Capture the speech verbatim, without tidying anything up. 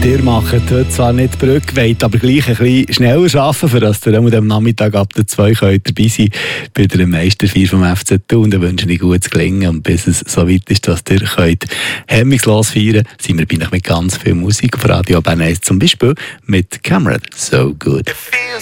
Ihr macht heute zwar nicht die Brücke, wollt aber gleich ein bisschen schneller arbeiten, für dass ihr am Nachmittag ab der zwei könnt dabei sein bei der Meisterfeier vom F C Thun. Dann wünsche ich gutes Gelingen und bis es so weit ist, dass ihr könnt hemmungslos feiern, sind wir bei euch mit ganz viel Musik auf Radio Bern eins, zum Beispiel mit Cameron So Good.